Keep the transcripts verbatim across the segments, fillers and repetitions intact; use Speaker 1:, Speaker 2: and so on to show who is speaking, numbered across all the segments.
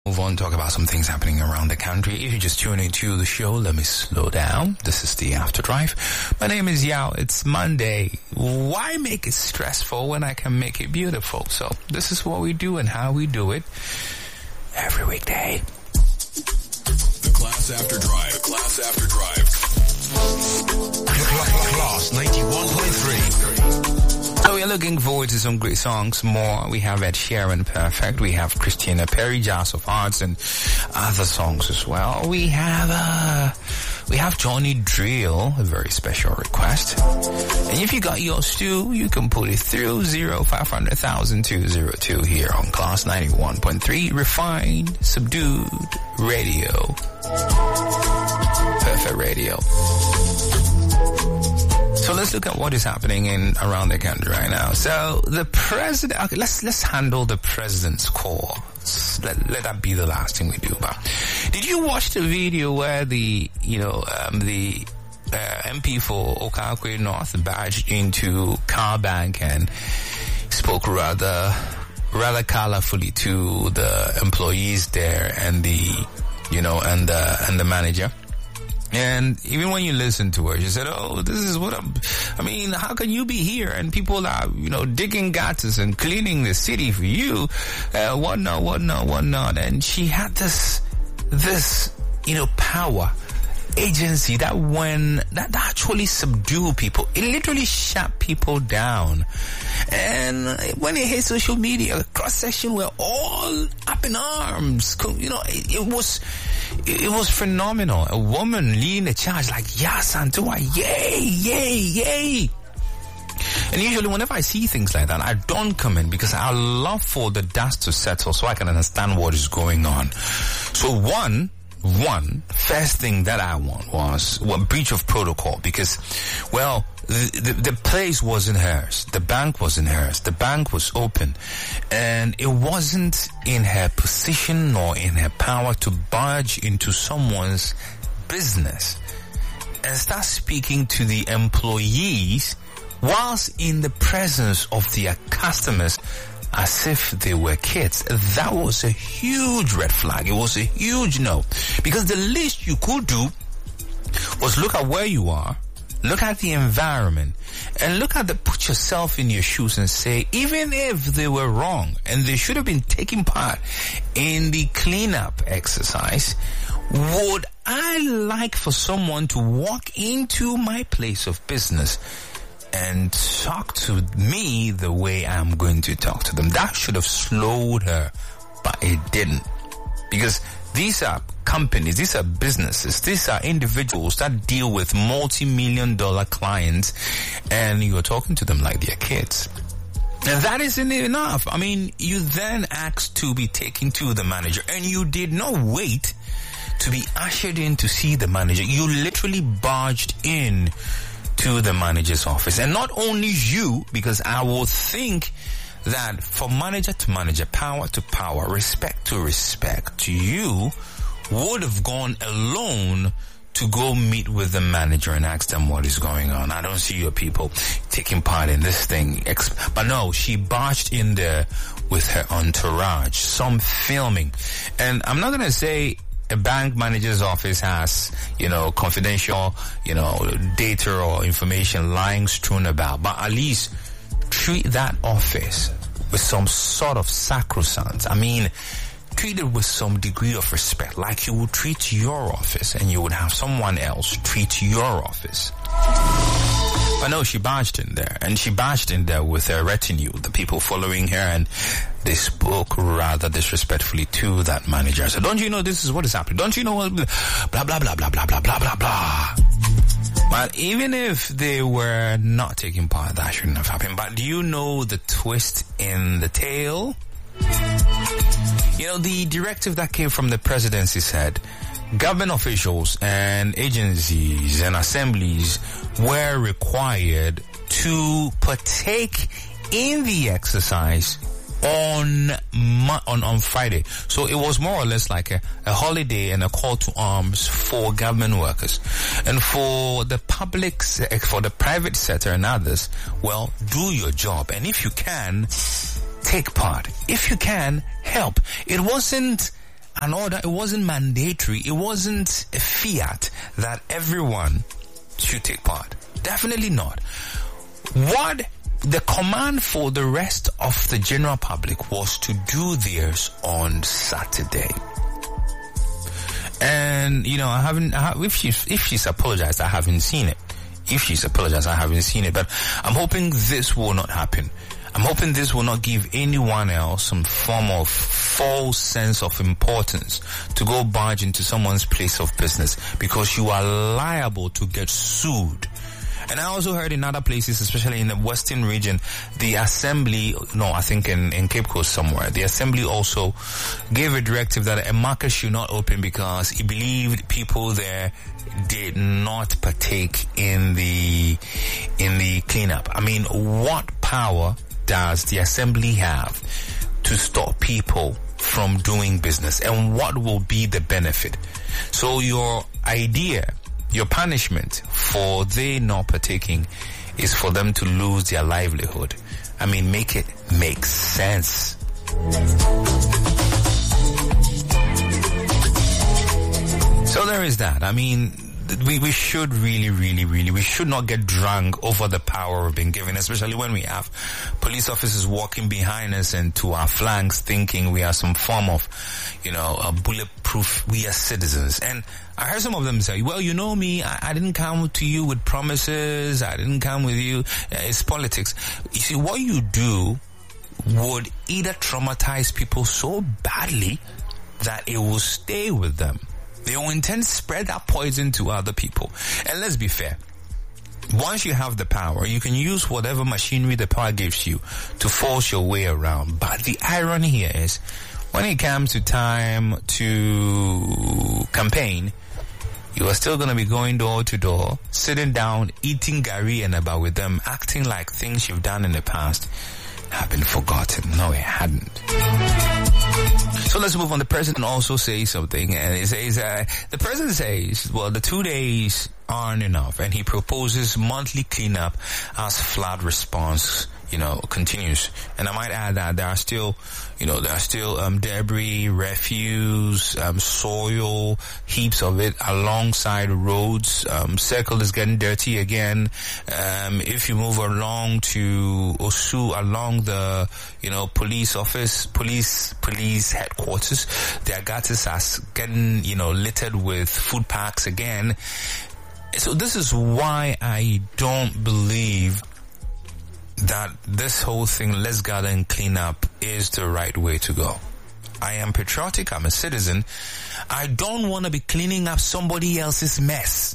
Speaker 1: Move on, talk about some things happening around the country. If you just tune into the show, let me slow down. This is the After Drive. My name is Yao. It's Monday. Why make it stressful when I can make it beautiful? So this is what we do and how we do it every weekday.
Speaker 2: The Class After Drive. The Class After Drive. Class ninety-one point three.
Speaker 1: So we're looking forward to some great songs more. We have Ed Sheeran, Perfect. We have Christina Perri, Jazz of Hearts, and other songs as well. We have, uh, we have Johnny Drill, a very special request. And if you got yours too, you can put it through zero five hundred thousand two zero two here on Class ninety-one point three, refined, subdued radio. Perfect radio. So let's look at what is happening in around the country right now. So the president, okay, let's let's handle the president's call. Let, let that be the last thing we do. But did you watch the video where the you know um, the uh, M P for Okakwe North badged into Car Bank and spoke rather rather colorfully to the employees there and the you know and the and the manager? And even when you listen to her, she said, oh, this is what I'm, I mean, how can you be here? And people are, you know, digging gutters and cleaning the city for you, uh, whatnot, whatnot, whatnot. And she had this, this, you know, power, agency that when, that, that actually subdue people. It literally shut people down. And when it hit social media, the cross-section were all up in arms. You know, it, it was, it, it was phenomenal. A woman leading the charge like, yes, Antua, yay, yay, yay. And usually whenever I see things like that, I don't comment because I love for the dust to settle so I can understand what is going on. So one, One, first thing that I want was well, breach of protocol because, well, the, the, the place wasn't hers. The bank wasn't hers. The bank was open. And it wasn't in her position nor in her power to barge into someone's business and start speaking to the employees whilst in the presence of their customers as if they were kids. That was a huge red flag. It was a huge no. Because the least you could do was look at where you are, look at the environment, and look at the, put yourself in your shoes and say, even if they were wrong and they should have been taking part in the cleanup exercise, would I like for someone to walk into my place of business and talk to me the way I'm going to talk to them? That should have slowed her, but it didn't. Because these are companies, these are businesses, these are individuals that deal with multi-million dollar clients, and you're talking to them like they're kids. And that isn't enough. I mean, you then asked to be taken to the manager, and you did not wait to be ushered in to see the manager. You literally barged in to the manager's office. And not only you, because I would think that for manager to manager, power to power, respect to respect, you would have gone alone to go meet with the manager and ask them what is going on. I don't see your people taking part in this thing. But no, she barged in there with her entourage, some filming. And I'm not going to say a bank manager's office has, you know, confidential, you know, data or information lying strewn about, but at least treat that office with some sort of sacrosanct. I mean, treat it with some degree of respect, like you would treat your office and you would have someone else treat your office. But no, she barged in there, and she barged in there with her retinue, the people following her, and they spoke rather disrespectfully to that manager. So don't you know this is what is happening? Don't you know what, blah, blah, blah, blah, blah, blah, blah, blah, blah. But even if they were not taking part, that shouldn't have happened. But do you know the twist in the tale? You know, the directive that came from the presidency said government officials and agencies and assemblies were required to partake in the exercise on on on Friday. So it was more or less like a, a holiday and a call to arms for government workers. And for the public, for the private sector and others, well, do your job. And if you can, take part. If you can, help. It wasn't an order. It wasn't mandatory. It wasn't a fiat that everyone should take part. Definitely not. What the command for the rest of the general public was to do theirs on Saturday. And, you know, I haven't, I have, if she's, if she's apologized, I haven't seen it. If she's apologized, I haven't seen it. But I'm hoping this will not happen. I'm hoping this will not give anyone else some form of false sense of importance to go barge into someone's place of business, because you are liable to get sued. And I also heard in other places, especially in the Western region, the Assembly, no, I think in, in Cape Coast somewhere, the Assembly also gave a directive that a market should not open because it believed people there did not partake in the, in the cleanup. I mean, what power does the Assembly have to stop people from doing business? And what will be the benefit? So your idea, your punishment for they not partaking is for them to lose their livelihood. I mean, make it make sense. So there is that. I mean, we, we should really, really, really, we should not get drunk over the power we've been given, especially when we have police officers walking behind us and to our flanks thinking we are some form of, you know, a bulletproof, we are citizens. And I heard some of them say, well, you know me, I, I didn't come to you with promises, I didn't come with you, uh, it's politics. You see, what you do would either traumatize people so badly that it will stay with them. They will intend to spread that poison to other people. And let's be fair. Once you have the power, you can use whatever machinery the power gives you to force your way around. But the irony here is, when it comes to time to campaign, you are still going to be going door to door, sitting down, eating gari and about with them, acting like things you've done in the past have been forgotten. No, it hadn't. So let's move on. The president also says something, and he says, uh, the president says, well, the two days aren't enough, and he proposes monthly cleanup as flood response, you know, continues. And I might add that there are still, you know, there are still um, debris, refuse, um, soil, heaps of it alongside roads. Um, Circle is getting dirty again. Um, if you move along to Osu, along the, you know, police office, police, police headquarters, their gutters are getting, you know, littered with food packs again. So this is why I don't believe that this whole thing, let's gather and clean up, is the right way to go. I am patriotic. I'm a citizen. I don't want to be cleaning up somebody else's mess.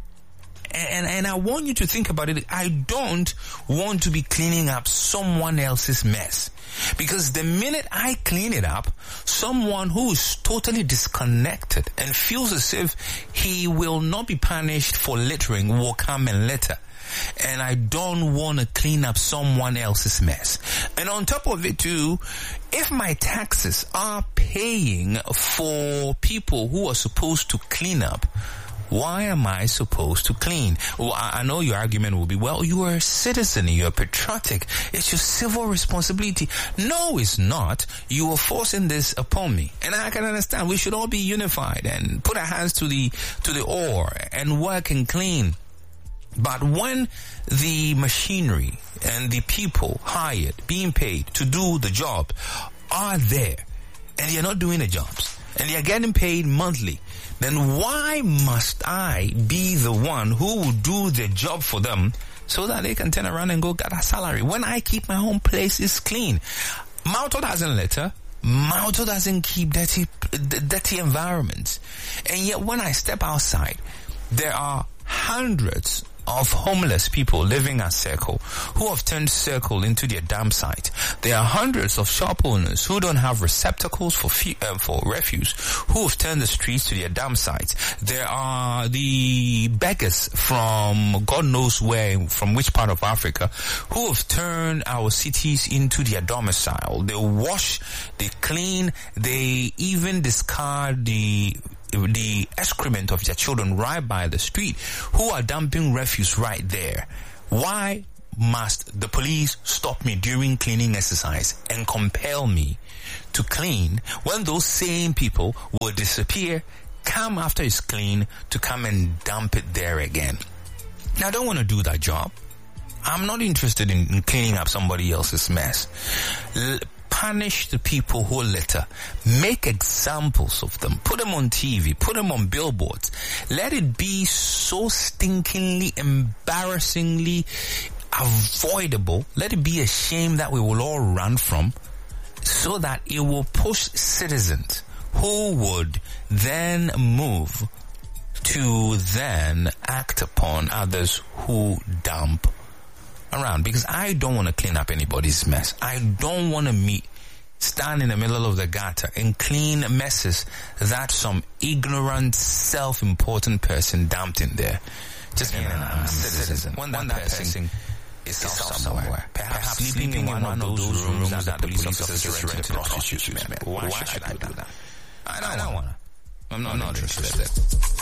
Speaker 1: And, and I want you to think about it. I don't want to be cleaning up someone else's mess. Because the minute I clean it up, someone who is totally disconnected and feels as if he will not be punished for littering will come and litter. And I don't want to clean up someone else's mess. And on top of it too, if my taxes are paying for people who are supposed to clean up, why am I supposed to clean? Well, I know your argument will be, well, you are a citizen, you're patriotic, it's your civil responsibility. No, it's not. You are forcing this upon me. And I can understand. We should all be unified and put our hands to the, to the oar and work and clean. But when the machinery and the people hired, being paid to do the job are there and they're not doing the jobs and they're getting paid monthly, then why must I be the one who will do the job for them so that they can turn around and go get a salary when I keep my own places clean? Malto doesn't litter. Malto doesn't keep dirty, dirty environments. And yet when I step outside, there are hundreds of homeless people living at Circle who have turned Circle into their dump site. There are hundreds of shop owners who don't have receptacles for fe- uh, for refuse, who have turned the streets to their dump sites. There are the beggars from God knows where, from which part of Africa, who have turned our cities into their domicile. They wash, they clean, they even discard the the excrement of their children right by the street, who are dumping refuse right there. Why must the police stop me during cleaning exercise and compel me to clean when those same people will disappear, come after it's clean to come and dump it there again? Now, I don't want to do that job. I'm not interested in, in cleaning up somebody else's mess. L- punish the people who litter. Make examples of them. Put them on T V. Put them on billboards. Let it be so stinkingly, embarrassingly avoidable. Let it be a shame that we will all run from, so that it will push citizens who would then move to then act upon others who dump around. Because I don't want to clean up anybody's mess. I don't want to meet, stand in the middle of the gutter and clean messes that some ignorant, self-important person dumped in there. Just being a citizen. When that, when that person is off somewhere, somewhere. Perhaps, perhaps sleeping in one of those rooms, rooms that, that the police officers rent to prostitutes. Why, Why should I do that? I don't, I don't want to. I'm not, I'm not interested. interested.